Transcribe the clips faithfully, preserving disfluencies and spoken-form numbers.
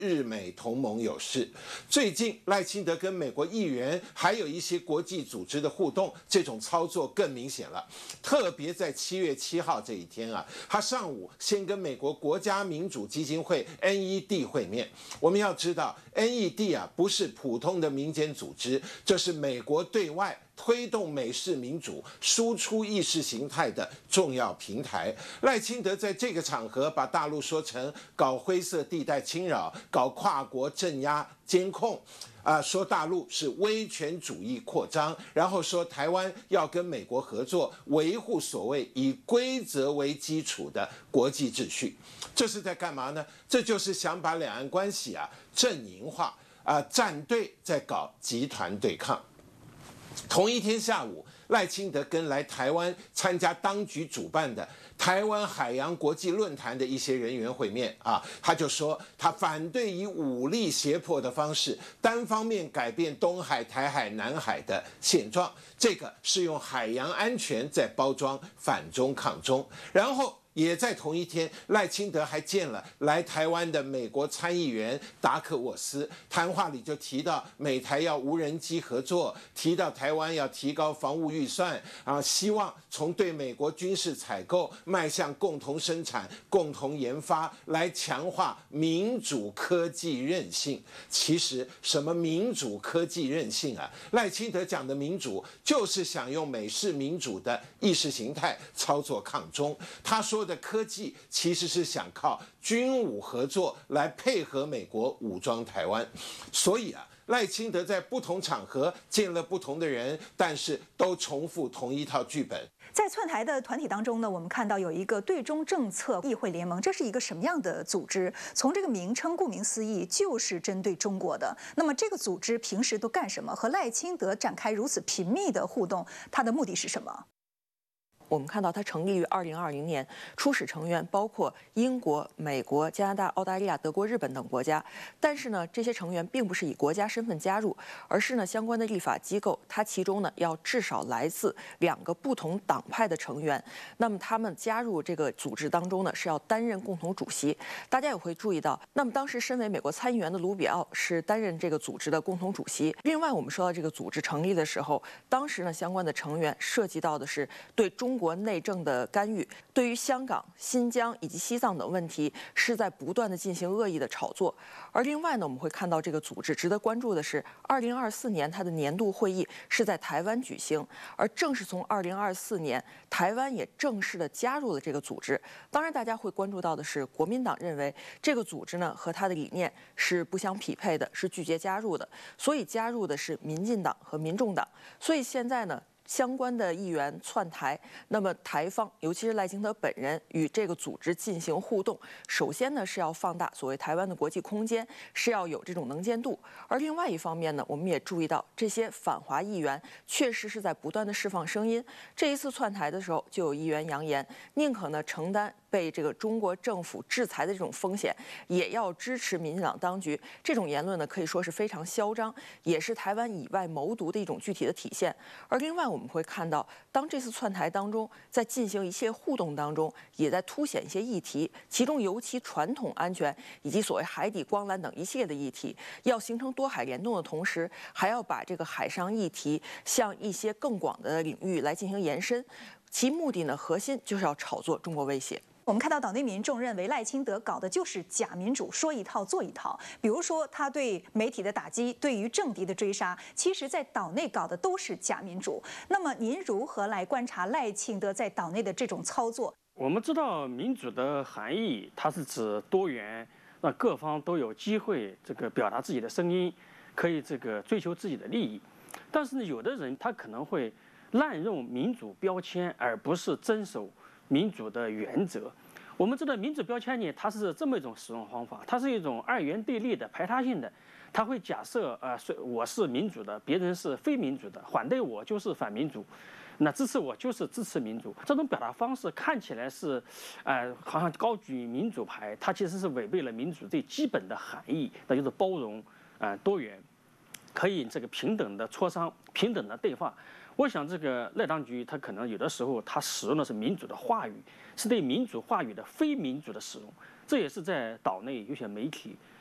日美同盟有事。最近赖清德跟美国议员还有一些国际组织的互动，这种操作更明显了。特别在七月七号这一天啊，他上午先跟美国国家民主基金会 N E D 会面。我们要知道 N E D 啊不是普通的民间组织，这是美国对外推动美式民主、输出意识形态的重要平台。赖清德在这个场合把大陆说成搞灰色地带侵扰、搞跨国镇压监控，啊、呃，说大陆是威权主义扩张，然后说台湾要跟美国合作，维护所谓以规则为基础的国际秩序。这是在干嘛呢？这就是想把两岸关系啊阵营化，啊、呃，站队在搞集团对抗。同一天下午，赖清德跟来台湾参加当局主办的台湾海洋国际论坛的一些人员会面啊，他就说他反对以武力胁迫的方式单方面改变东海、台海、南海的现状，这个是用海洋安全在包装反中抗中。然后也在同一天，赖清德还见了来台湾的美国参议员达克沃斯，谈话里就提到美台要无人机合作，提到台湾要提高防务预算啊，希望从对美国军事采购迈向共同生产、共同研发，来强化民主科技韧性。其实什么民主科技韧性啊？赖清德讲的民主，就是想用美式民主的意识形态操作抗中。他说的科技其实是想靠军武合作来配合美国武装台湾，所以啊，赖清德在不同场合见了不同的人，但是都重复同一套剧本。 在窜台的团体当中呢，我们看到有一个对中政策议会联盟，这是一个什么样的组织？从这个名称顾名思义，就是针对中国的。那么这个组织平时都干什么？和赖清德展开如此频密的互动，它的目的是什么？ 我们看到它成立于二零二零年，初始成员包括英国、美国、加拿大、澳大利亚、德国、日本等国家。但是呢，这些成员并不是以国家身份加入，而是呢相关的立法机构，它其中呢要至少来自两个不同党派的成员。那么他们加入这个组织当中呢，是要担任共同主席。大家也会注意到，那么当时身为美国参议员的卢比奥是担任这个组织的共同主席。另外，我们说到这个组织成立的时候，当时呢相关的成员涉及到的是对中国内政的干预，对于香港、新疆以及西藏等问题是在不断的进行恶意的炒作。而另外呢，我们会看到这个组织值得关注的是，二零二四年它的年度会议是在台湾举行，而正是从二零二四年，台湾也正式的加入了这个组织。当然，大家会关注到的是，国民党认为这个组织呢和它的理念是不相匹配的，是拒绝加入的，所以加入的是民进党和民众党。所以现在呢，相关的议员窜台，那么台方，尤其是赖清德本人与这个组织进行互动，首先呢是要放大所谓台湾的国际空间，是要有这种能见度。而另外一方面呢，我们也注意到这些反华议员确实是在不断的释放声音。这一次窜台的时候，就有议员扬言，宁可呢承担被这个中国政府制裁的这种风险，也要支持民进党当局。这种言论呢，可以说是非常嚣张，也是台湾以外谋独的一种具体的体现。而另外，我们会看到，当这次窜台当中，在进行一切互动当中，也在凸显一些议题，其中尤其传统安全以及所谓海底光缆等一系列的议题，要形成多海联动的同时，还要把这个海上议题向一些更广的领域来进行延伸。其目的呢，核心就是要炒作中国威胁。 我们看到岛内民众认为赖清德搞的就是假民主，说一套做一套。比如说他对媒体的打击，对于政敌的追杀，其实在岛内搞的都是假民主。那么您如何来观察赖清德在岛内的这种操作？ 我们知道民主的含义，它是指多元，让各方都有机会这个表达自己的声音，可以这个追求自己的利益。但是呢，有的人他可能会滥用民主标签，而不是遵守民主的原则。我们知道民主标签呢，它是这么一种使用方法，它是一种二元对立的、排他性的。它会假设，呃，我是民主的，别人是非民主的，反对我就是反民主，那支持我就是支持民主。这种表达方式看起来是，呃，好像高举民主牌，它其实是违背了民主最基本的含义，那就是包容、呃，多元，可以这个平等的磋商、平等的对话。我想这个赖当局他可能有的时候他使用的是民主的话语，是对民主话语的非民主的使用。这也是在岛内有些媒体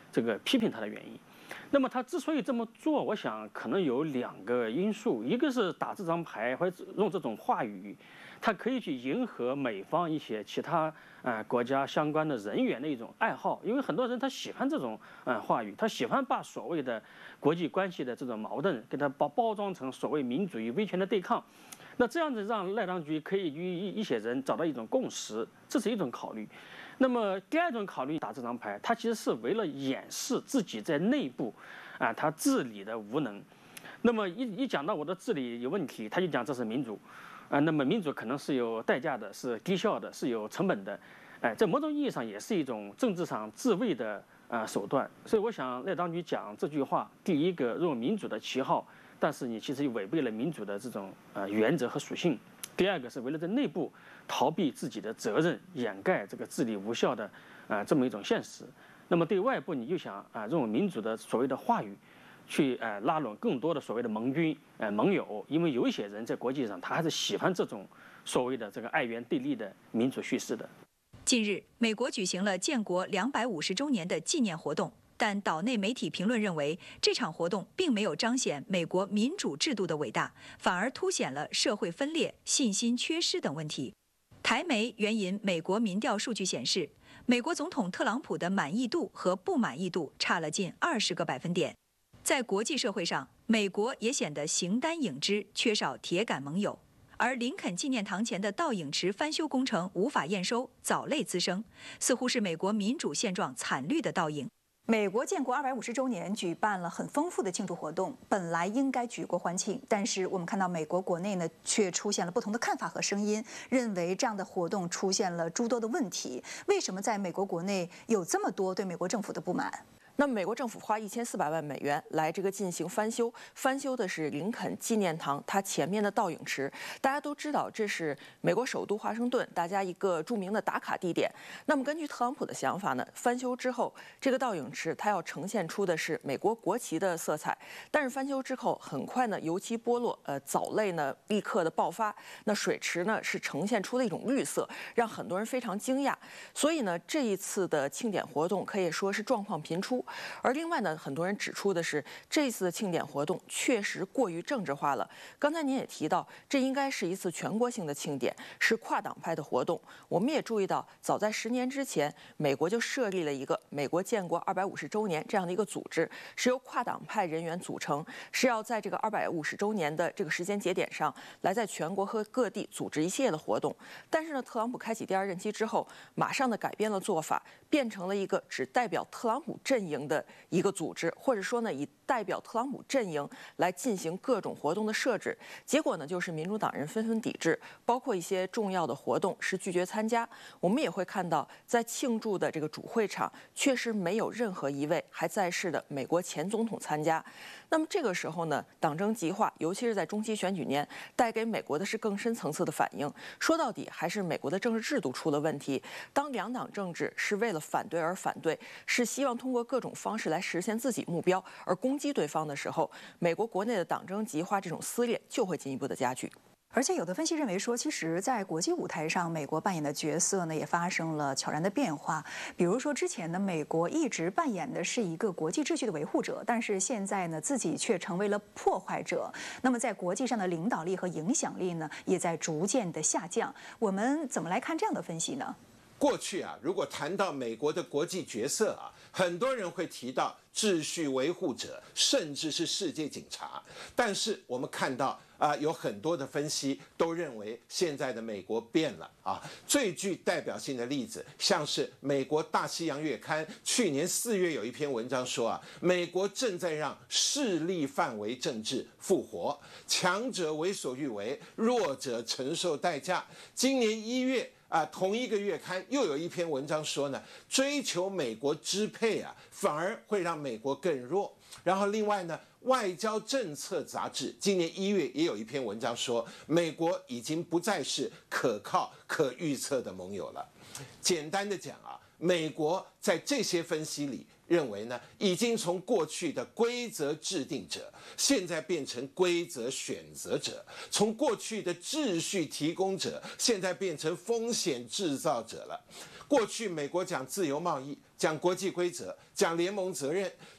这个批评他的原因。那么他之所以这么做，我想可能有两个因素，一个是打这张牌或者用这种话语，他可以去迎合美方一些其他呃国家相关的人员的一种爱好，因为很多人他喜欢这种呃话语，他喜欢把所谓的国际关系的这种矛盾给它包包装成所谓民主与威权的对抗。那这样子让赖当局可以与一些人找到一种共识，这是一种考虑。那么第二种考虑，打这张牌，它其实是为了掩饰自己在内部，啊，他治理的无能。那么一一讲到我的治理有问题，他就讲这是民主，啊，那么民主可能是有代价的，是低效的，是有成本的，哎，在某种意义上也是一种政治上自卫的啊手段。所以我想赖当局讲这句话，第一个用民主的旗号，但是你其实违背了民主的这种呃原则和属性。第二个是为了在内部逃避自己的责任，掩盖这个治理无效的啊、呃、这么一种现实。那么对外部你就想啊、呃、用民主的所谓的话语，去呃拉拢更多的所谓的盟军呃盟友，因为有一些人在国际上他还是喜欢这种所谓的这个爱原对立的民主叙事的。 近日，美国举行了建国两百五十周年的纪念活动。但岛内媒体评论认为，这场活动并没有彰显美国民主制度的伟大，反而凸显了社会分裂、信心缺失等问题。台媒援引美国民调数据显示，美国总统特朗普的满意度和不满意度差了近二十个百分点。在国际社会上，美国也显得形单影只，缺少铁杆盟友。而林肯纪念堂前的倒影池翻修工程无法验收，藻类滋生，似乎是美国民主现状惨绿的倒影。美国建国二百五十周年举办了很丰富的庆祝活动，本来应该举国欢庆，但是我们看到美国国内呢，却出现了不同的看法和声音，认为这样的活动出现了诸多的问题。为什么在美国国内有这么多对美国政府的不满？ 那么，美国政府花一千四百万美元来这个进行翻修，翻修的是林肯纪念堂它前面的倒影池。大家都知道，这是美国首都华盛顿大家一个著名的打卡地点。那么，根据特朗普的想法呢，翻修之后，这个倒影池它要呈现出的是美国国旗的色彩。但是翻修之后，很快呢，油漆剥落，呃，藻类呢立刻的爆发，那水池呢是呈现出了一种绿色，让很多人非常惊讶。所以呢，这一次的庆典活动可以说是状况频出。而另外呢，很多人指出的是，这次的庆典活动确实过于政治化了。刚才您也提到，这应该是一次全国性的庆典，是跨党派的活动。我们也注意到，早在十年之前，美国就设立了一个美国建国二百五十周年这样的一个组织，是由跨党派人员组成，是要在这个二百五十周年的这个时间节点上，来在全国和各地组织一系列的活动。但是呢，特朗普开启第二任期之后，马上的改变了做法，变成了一个只代表特朗普阵营的一个组织，或者说呢，以代表特朗普阵营来进行各种活动的设置。结果呢，就是民主党人纷纷抵制，包括一些重要的活动是拒绝参加。我们也会看到，在庆祝的这个主会场，确实没有任何一位还在世的美国前总统参加。那么这个时候呢，党争极化，尤其是在中期选举年，带给美国的是更深层次的反应。说到底，还是美国的政治制度出了问题。当两党政治是为了反对而反对，是希望通过各种方式来实现自己目标而攻击对方的时候，美国国内的党争极化这种撕裂就会进一步的加剧。 而且有的分析认为说，其实，在国际舞台上，美国扮演的角色呢，也发生了悄然的变化。比如说，之前呢，美国一直扮演的是一个国际秩序的维护者，但是现在呢，自己却成为了破坏者。那么，在国际上的领导力和影响力呢，也在逐渐的下降。我们怎么来看这样的分析呢？ 过去啊，如果谈到美国的国际角色啊，很多人会提到秩序维护者，甚至是世界警察。但是我们看到啊、呃，有很多的分析都认为现在的美国变了啊。最具代表性的例子，像是美国大西洋月刊去年四月有一篇文章说啊，美国正在让势力范围政治复活，强者为所欲为，弱者承受代价。今年一月。啊，同一个月刊又有一篇文章说呢，追求美国支配啊，反而会让美国更弱。然后另外呢，外交政策杂志今年一月也有一篇文章说，美国已经不再是可靠、可预测的盟友了。简单的讲啊，美国在这些分析里认为呢，已经从过去的规则制定者，现在变成规则选择者；从过去的秩序提供者，现在变成风险制造者了。过去美国讲自由贸易，讲国际规则，讲联盟责任，